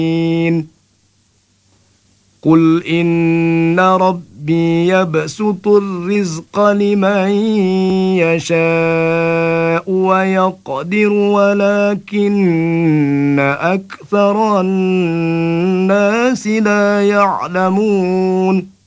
قل إن ربي يبسط الرزق لمن يشاء ويقدر ولكن أكثر الناس لا يعلمون